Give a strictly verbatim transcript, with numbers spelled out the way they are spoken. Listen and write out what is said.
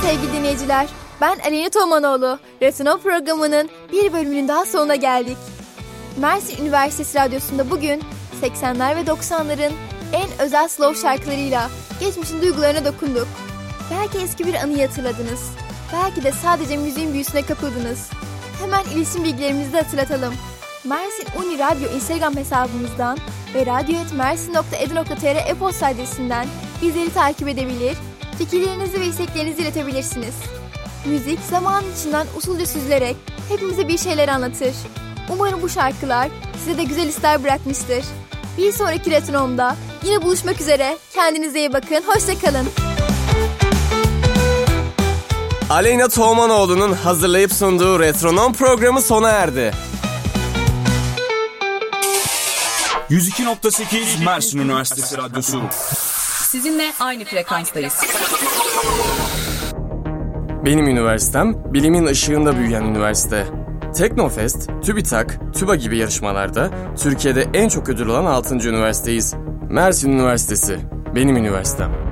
sevgili dinleyiciler. Ben Aleyna Tomanoğlu. Retronom programının bir bölümünün daha sonuna geldik. Mersin Üniversitesi Radyosu'nda bugün seksenler ve doksanların en özel slow şarkılarıyla geçmişin duygularına dokunduk. Belki eski bir anıyı hatırladınız. Belki de sadece müziğin büyüsüne kapıldınız. Hemen iletişim bilgilerimizi de hatırlatalım. Mersin Uni Radyo Instagram hesabımızdan ve radyo et mersin nokta edu nokta tr e-posta adresinden bizleri takip edebilir, fikirlerinizi ve isteklerinizi iletebilirsiniz. Müzik zaman içinden usulca süzülerek hepimize bir şeyler anlatır. Umarım bu şarkılar size de güzel hisler bırakmıştır. Bir sonraki Retronom'da yine buluşmak üzere. Kendinize iyi bakın. Hoşça kalın. Aleyna Tomanoğlu'nun hazırlayıp sunduğu Retronom programı sona erdi. yüz iki nokta sekiz Mersin Üniversitesi Radyosu. Sizinle aynı frekanstayız. Benim üniversitem, bilimin ışığında büyüyen üniversite. Teknofest, TÜBİTAK, TÜBA gibi yarışmalarda Türkiye'de en çok ödül alan altıncı üniversiteyiz. Mersin Üniversitesi, benim üniversitem.